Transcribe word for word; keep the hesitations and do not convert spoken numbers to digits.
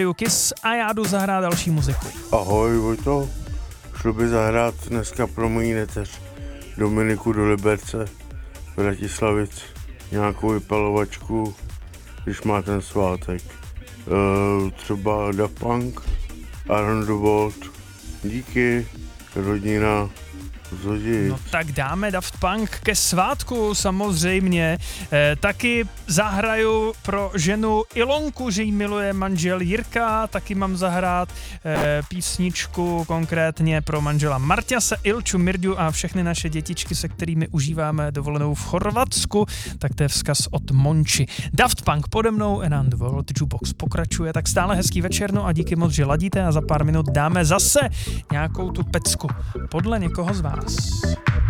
Kiss a já jdu zahrát další muziku. Ahoj Vojto, šlo by zahrát dneska pro mojí neteř Dominiku do Liberce, Vratislavic, nějakou vypalovačku, když má ten svátek. E, třeba Daft Punk, Aaron Dubolt, díky, rodina, Zodí. No tak dáme Daft Punk ke svátku samozřejmě. E, taky zahraju pro ženu Ilonku, že jí miluje manžel Jirka, taky mám zahrát e, písničku konkrétně pro manžela Marťase, Ilču, Mirďu a všechny naše dětičky, se kterými užíváme dovolenou v Chorvatsku, tak to je vzkaz od Monči. Daft Punk pode mnou and the World Jukebox pokračuje, tak stále hezký večer, no a díky moc, že ladíte a za pár minut dáme zase nějakou tu pecku podle někoho z vás.